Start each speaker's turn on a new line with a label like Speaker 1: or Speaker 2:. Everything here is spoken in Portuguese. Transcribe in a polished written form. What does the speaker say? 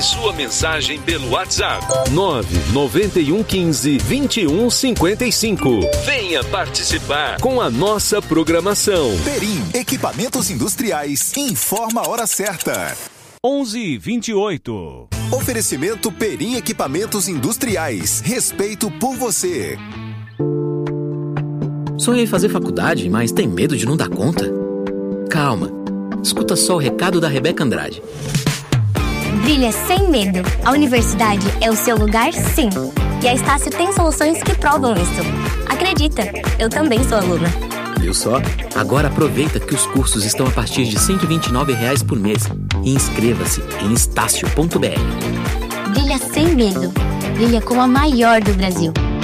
Speaker 1: sua mensagem pelo WhatsApp 99115-2155. Venha participar com a nossa programação.
Speaker 2: Perim Equipamentos Industriais informa a hora certa.
Speaker 3: 11h28.
Speaker 2: Oferecimento Perim Equipamentos Industriais. Respeito por você.
Speaker 4: Sonha em fazer faculdade, mas tem medo de não dar conta? Calma. Escuta só o recado da Rebeca Andrade.
Speaker 5: Brilha sem medo. A universidade é o seu lugar, sim. E a Estácio tem soluções que provam isso. Acredita, eu também sou aluna.
Speaker 4: Viu só? Agora aproveita que os cursos estão a partir de R$ 129 por mês. E inscreva-se em estácio.br.
Speaker 5: Brilha sem medo. Brilha com a maior do Brasil.